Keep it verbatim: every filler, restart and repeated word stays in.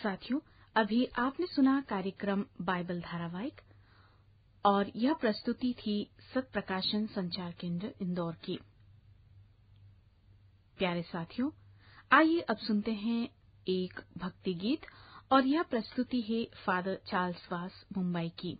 साथियों, अभी आपने सुना कार्यक्रम बाइबल धारावाहिक और यह प्रस्तुति थी सत्प्रकाशन संचार केंद्र इंदौर की। प्यारे साथियों, आइए अब सुनते हैं एक भक्ति गीत और यह प्रस्तुति है फादर चार्ल्स वास मुंबई की।